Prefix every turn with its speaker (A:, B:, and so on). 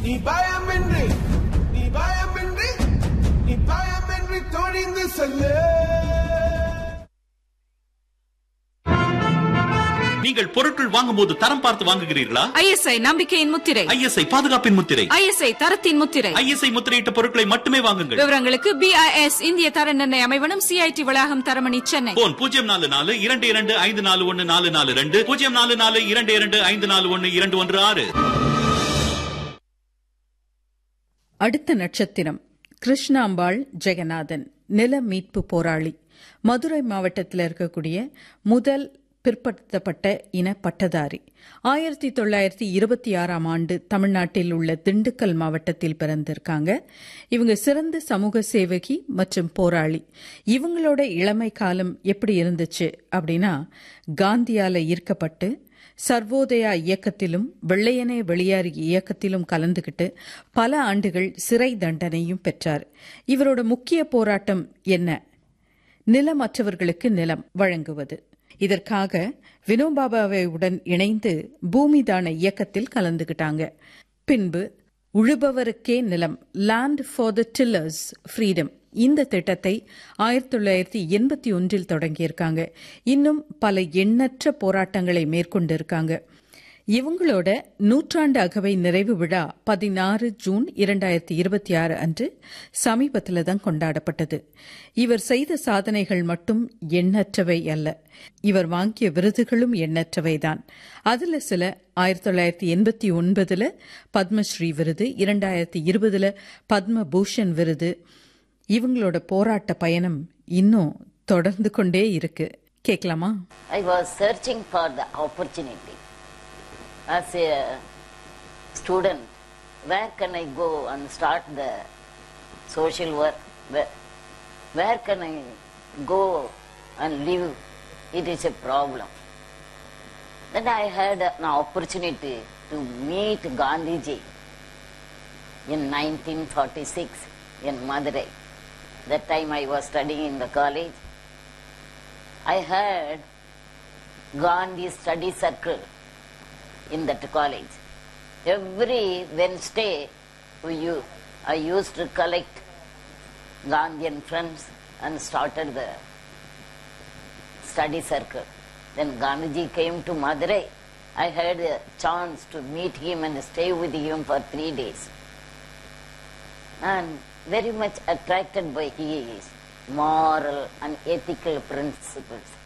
A: நீ பயமின்றி நீ பயமின்றி நீ பயமின்றி துணிந்து செல்லு.
B: நீங்கள் பொருட்கள் வாங்கும் போது தரம் பார்த்து வாங்குகிறீர்களா?
C: ISI நம்பிக்கையின் முத்திரை,
B: ISI பாதுகாப்பின் முத்திரை,
C: ISI தரத்தின் முத்திரை.
B: ISI முத்திரையிட்ட பொருட்களை மட்டுமே வாங்குங்கள்.
C: விவரங்களுக்கு BIS இந்திய தர நிர்ணய அமைவனம், CIT வளாகம், தரமணி, சென்னை.
B: போன் 044-225442, 044-22541216.
D: அடுத்த நட்சத்திரம் கிருஷ்ணாம்பாள் ஜெகநாதன், நில மீட்பு போராளி. மதுரை மாவட்டத்தில் இருக்கக்கூடிய முதல் பிற்படுத்தப்பட்ட இன பட்டதாரி. 1926 தமிழ்நாட்டில் உள்ள திண்டுக்கல் மாவட்டத்தில் பிறந்திருக்காங்க. இவங்க சிறந்த சமூக சேவகி மற்றும் போராளி. இவங்களோட இளமை காலம் எப்படி இருந்துச்சு அப்படின்னா, காந்தியால ஈர்க்கப்பட்டு சர்வோதயா இயக்கத்திலும் வெள்ளையனே வெளியாறு இயக்கத்திலும் கலந்துகிட்டு பல ஆண்டுகள் சிறை தண்டனையும் பெற்றார். இவரோட முக்கிய போராட்டம் என்ன? நிலமற்றவர்களுக்கு நிலம் வழங்குவது. இதற்காக வினோபாபாவுடன் இணைந்து பூமிதான இயக்கத்தில் கலந்துகிட்டாங்க. பின்பு உழுபவருக்கே நிலம், land for the tillers freedom, இந்த திட்டத்தை 1981 தொடங்கியிருக்காங்க. இன்னும் பல எண்ணற்ற போராட்டங்களை மேற்கொண்டிருக்காங்க. இவங்களோட நூற்றாண்டு அகவை நிறைவு விழா 16 ஜூன் 2026 அன்று சமீபத்தில் தான் கொண்டாடப்பட்டது. இவர் செய்த சாதனைகள் மட்டும் எண்ணற்றவை அல்ல, இவர் வாங்கிய விருதுகளும் எண்ணற்றவைதான். அதுல சில 1989 பத்மஸ்ரீ விருது, 2020 பத்மபூஷன் விருது. இவங்களோட போராட்ட பயணம் இன்னும் தொடர்ந்து கொண்டே இருக்கு. கேட்கலாமா?
E: I was searching for the opportunity. As a student, where can I go and start the social work? Where can I go and live? It is a problem. Then I had an opportunity to meet Gandhiji in 1946 in Madurai. That time I was studying in the college. I had Gandhi study circle in that college. Every Wednesday I used to collect Gandhian friends and started the study circle. Then Gandhiji came to Madurai. I had a chance to meet him and stay with him for 3 days. And very much attracted by his moral and ethical principles.